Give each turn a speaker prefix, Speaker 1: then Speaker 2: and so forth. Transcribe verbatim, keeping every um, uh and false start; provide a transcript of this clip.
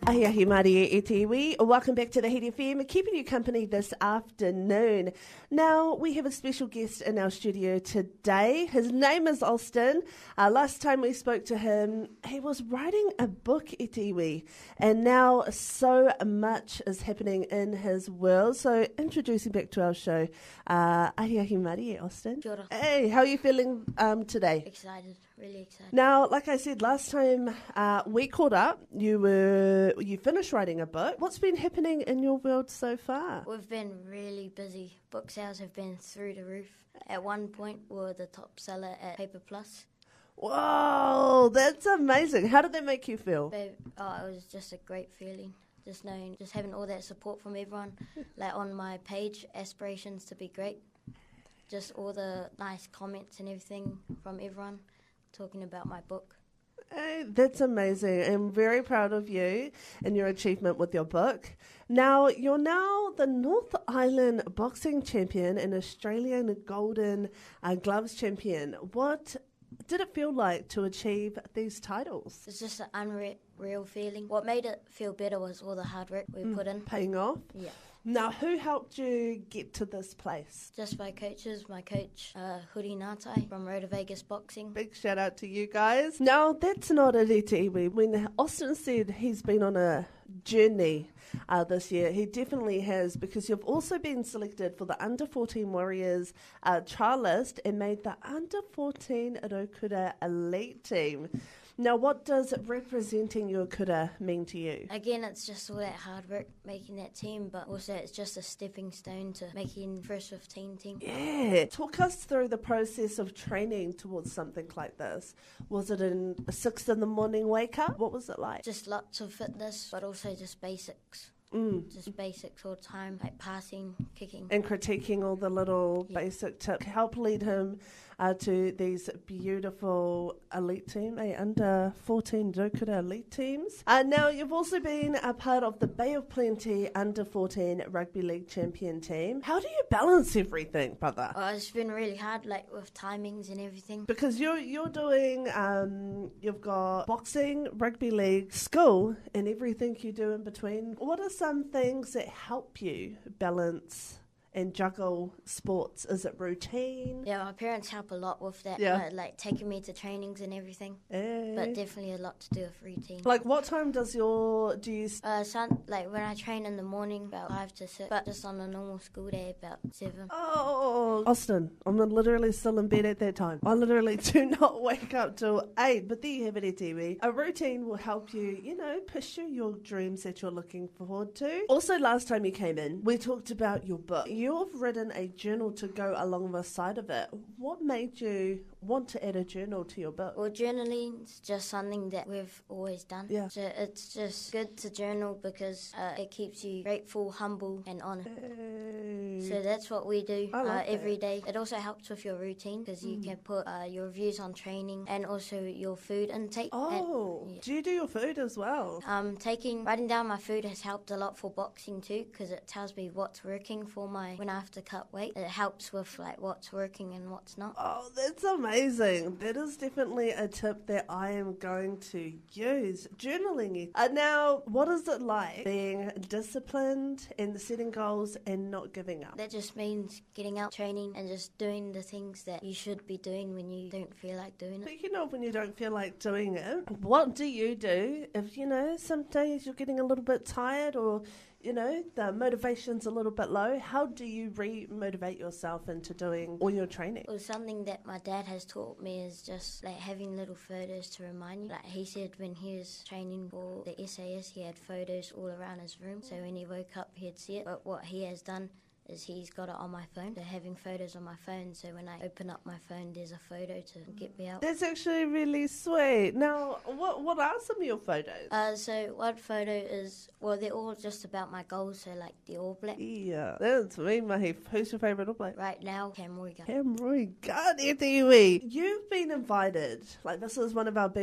Speaker 1: Ahiahi Marie e te iwi. Welcome back to the Heat F M, keeping you company this afternoon. Now, we have a special guest in our studio today. His name is Austin. Uh, last time we spoke to him, he was writing a book, e te iwi, and now so much is happening in his world. So, introducing back to our show, uh, Ahiahi Marie, Austin.
Speaker 2: Kia ora.
Speaker 1: Hey, how are you feeling um, today?
Speaker 2: Excited, really excited.
Speaker 1: Now, like I said, last time uh, we caught up, you were you finished writing a book. What's been happening in your world so far?
Speaker 2: We've been really busy. Book sales have been through the roof. At one point, we were the top seller at Paper Plus.
Speaker 1: Whoa, that's amazing. How did that make you feel?
Speaker 2: But, oh, it was just a great feeling. Just knowing, just having all that support from everyone. Like on my page, aspirations to be great. Just all the nice comments and everything from everyone talking about my book.
Speaker 1: Hey, that's amazing. I'm very proud of you and your achievement with your book. Now, you're now the North Island boxing champion and Australian Golden uh, Gloves champion. What did it feel like to achieve these titles?
Speaker 2: It's just an unreal feeling. What made it feel better was all the hard work we
Speaker 1: Mm,
Speaker 2: put in.
Speaker 1: paying off?
Speaker 2: Yeah.
Speaker 1: Now, who helped you get to this place?
Speaker 2: Just my coaches, my coach, uh, Huri Ngātai from Roda Vegas Boxing.
Speaker 1: Big shout out to you guys. Now, that's not it, e te iwi. When Austin said he's been on a journey uh, this year, he definitely has, because you've also been selected for the under fourteen Warriors uh, trial list and made the under fourteen Rokura elite team. Now, what does representing your kura mean to you?
Speaker 2: Again, it's just all that hard work making that team, but also it's just a stepping stone to making first fifteen team.
Speaker 1: Yeah. Talk us through the process of training towards something like this. Was it in a six in the morning wake up? What was it like?
Speaker 2: Just lots of fitness, but also just basics.
Speaker 1: Mm.
Speaker 2: Just basics all the time, like passing, kicking.
Speaker 1: And critiquing all the little
Speaker 2: Yeah.
Speaker 1: basic tips. Help lead him uh, to these beautiful elite team, eh, under fourteen Rokura elite teams. Uh, now, you've also been a part of the Bay of Plenty under fourteen Rugby League champion team. How do you balance everything, brother?
Speaker 2: Oh, it's been really hard, like with timings and everything.
Speaker 1: Because you're you're doing, um, you've got boxing, rugby league, school, and everything you do in between. What are some things that help you balance and juggle sports? Is it routine?
Speaker 2: Yeah, my parents help a lot with that,
Speaker 1: Yeah.
Speaker 2: uh, like taking me to trainings and everything.
Speaker 1: Eh.
Speaker 2: But definitely a lot to do with routine.
Speaker 1: Like, what time does your, do you,
Speaker 2: Uh, sun, like when I train in the morning, about five to six, but just on a normal school day, about seven.
Speaker 1: oh, Austin, I'm literally still in bed at that time. I literally do not wake up till eight, but there you have it, e te iwi. A routine will help you, you know, pursue your dreams that you're looking forward to. Also, last time you came in, we talked about your book. You've written a journal to go along the side of it. What made you want to add a journal to your book?
Speaker 2: Well, journaling is just something that we've always done.
Speaker 1: Yeah.
Speaker 2: So it's just good to journal because uh, it keeps you grateful, humble, and honest.
Speaker 1: Hey.
Speaker 2: So that's what we do
Speaker 1: I love
Speaker 2: uh,
Speaker 1: that.
Speaker 2: every day. It also helps with your routine because you
Speaker 1: Mm.
Speaker 2: can put uh, your reviews on training and also your food intake.
Speaker 1: Oh,
Speaker 2: And, yeah.
Speaker 1: do you do your food as well?
Speaker 2: Um, taking writing down my food has helped a lot for boxing too because it tells me what's working for my when I have to cut weight. It helps with like what's working and what's not.
Speaker 1: Oh, that's amazing. That is definitely a tip that I am going to use. Journaling. Uh, now, what is it like being disciplined and setting goals and not giving up?
Speaker 2: That just means getting out, training, and just doing the things that you should be doing when you don't feel like doing it.
Speaker 1: Speaking of when you don't feel like doing it, what do you do if, you know, some days you're getting a little bit tired or, you know, the motivation's a little bit low? How do you re-motivate yourself into doing all your training?
Speaker 2: Well, something that my dad has taught me is just like having little photos to remind you. Like he said when he was training for the S A S, he had photos all around his room. So when he woke up, he'd see it. But what he has done is he's got it on my phone. So having photos on my phone, so when I open up my phone, there's a photo to get me out.
Speaker 1: That's actually really sweet. Now, what what are some of your photos?
Speaker 2: Uh, so one photo is, well, they're all just about my goals. So like the All Black.
Speaker 1: Yeah, that's me, Mahi. Who's your favourite All Black?
Speaker 2: Right now, Cam Roy.
Speaker 1: Cam Roy, God, e te iwi. You've been invited, like this is one of our big